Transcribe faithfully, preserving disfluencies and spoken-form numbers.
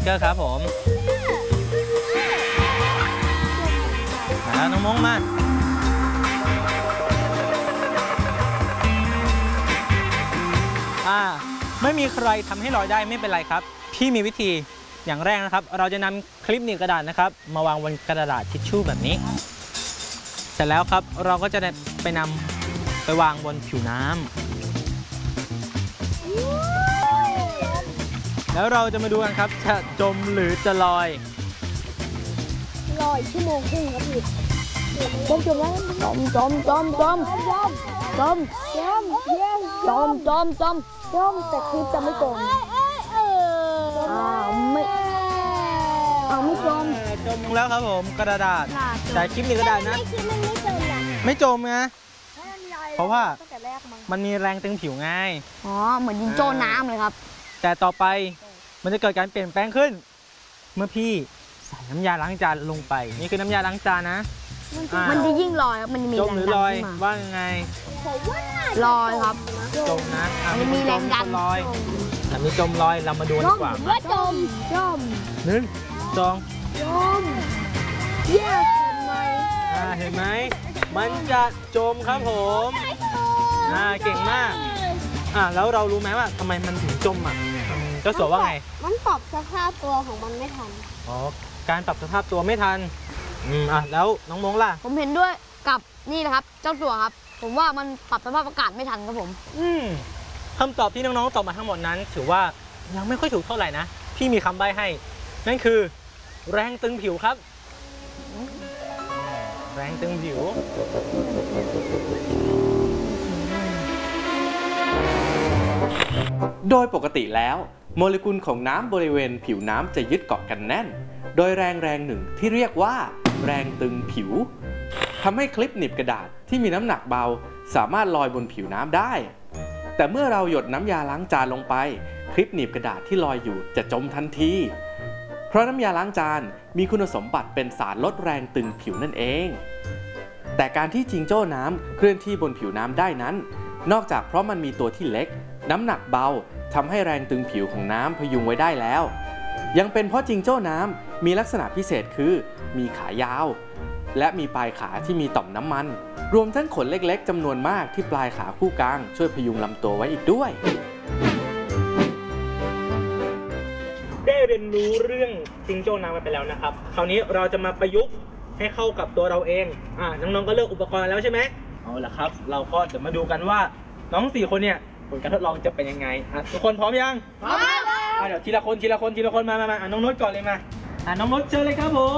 เกอร์ครับผมมาแล้วน้องมงมาอ่าไม่มีใครทำให้ลอยได้ไม่เป็นไรครับพี่มีวิธีอย่างแรกนะครับเราจะนำคลิปหนีบกระดาษนะครับมาวางบนกระดาษทิชชู่แบบนี้เสร็จแล้วครับเราก็จะไปนำไปวางบนผิวน้ำแล้วเราจะมาดูกันครับจะจมหรือจะลอยลอยชั่วโมงครึ่งครับพี่จมจมแล้วจมจมจมจมจมจมจมจมจมจมจมแต่คลิปจะไม่จมอ้าวไม่อ้าวไม่จมจมลงแล้วครับผมกระดาษแต่คลิปหนีบกระดาษนะไม่จมนะเพราะว่ามันมีแรงตึงผิวไงอ๋อเหมือนยิงโจน้ำเลยครับแต่ต่อไปมันจะเกิดการเปลี่ยนแปลงขึ้นเมื่อพี่ใส่น้ำยาล้างจานลงไปนี่คือน้ำยาล้างจานนะมันจะยิ่งลอยครับมันจะมีจมหรือลอยว่ายังไงลอยครับจมนะมันมีแรงดันลอยแต่มีจมลอยเรามาดูดีกว่าว่าจมจมหนึ่งสองจมเย้เห็นไหมอ่าเห็นไหมมันจะจมครับผมอ่าเก่งมากอ่าแล้วเรารู้ไหมว่าทำไมมันถึงจมอ่ะเจ้าสัวว่าไงมันปรับสภาพตัวของมันไม่ทันอ๋อการปรับสภาพตัวไม่ทันอืมอ่ะแล้วน้องมงล่ะผมเห็นด้วยกับนี่นะครับเจ้าสัวครับผมว่ามันปรับสภาพอากาศไม่ทันครับผมอืมคำตอบที่น้องๆตอบมาทั้งหมดนั้นถือว่ายังไม่ค่อยถูกเท่าไหร่นะพี่มีคำใบ้ให้นั่นคือแรงตึงผิวครับแรงตึงผิวโดยปกติแล้วโมเลกุลของน้ำบริเวณผิวน้ำจะยึดเกาะกันแน่นโดยแรงแรงหนึ่งที่เรียกว่าแรงตึงผิวทำให้คลิปหนีบกระดาษที่มีน้ำหนักเบาสามารถลอยบนผิวน้ำได้แต่เมื่อเราหยดน้ำยาล้างจานลงไปคลิปหนีบกระดาษที่ลอยอยู่จะจมทันทีเพราะน้ำยาล้างจานมีคุณสมบัติเป็นสารลดแรงตึงผิวนั่นเองแต่การที่จิงโจ้น้ำเคลื่อนที่บนผิวน้ำได้นั้นนอกจากเพราะมันมีตัวที่เล็กน้ำหนักเบาทำให้แรงตึงผิวของน้ำพยุงไว้ได้แล้วยังเป็นเพราะจิงโจ้น้ำมีลักษณะพิเศษคือมีขายาวและมีปลายขาที่มีต่อมน้ำมันรวมทั้งขนเล็กๆจำนวนมากที่ปลายขาคู่กลางช่วยพยุงลำตัวไว้อีกด้วยได้เรียนรู้เรื่องจิงโจ้น้ำกันไปแล้วนะครับคราวนี้เราจะมาประยุกต์ให้เข้ากับตัวเราเองอ่าน้องๆก็เลือกอุปกรณ์แล้วใช่ไหมเอาละครับเราก็จะมาดูกันว่าน้องสี่คนเนี่ยผลการทดลองจะเป็นยังไงอ่ะทุกคนพร้อมยังพร้อมแล้วเดี๋ยวทีละคนทีละคนทีละคนมามามาอ่ะน้องนุชก่อนเลยมาอ่ะน้องนุชเชิญเลยครับผม